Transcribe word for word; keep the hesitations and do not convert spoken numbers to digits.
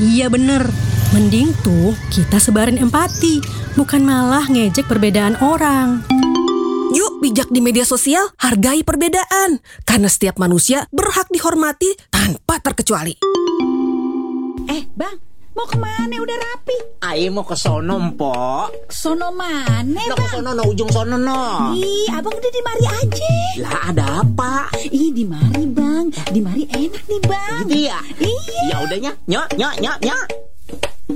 Iya bener, mending tuh kita sebarin empati, bukan malah ngejek perbedaan orang. Yuk bijak di media sosial, hargai perbedaan. Karena setiap manusia berhak dihormati tanpa terkecuali. Eh bang, mau kemana? Udah rapi. Ayo mau ke sono, Mpok. Sono mana No, bang? ke sono, no, ujung sono, no. Ih, abang udah di mari aja. Lah ada apa? Ih, di mari bang, di mari enak nih bang. Gitu ya? Iya. Ya udahnya, nyok, nyok, nyok, nyok.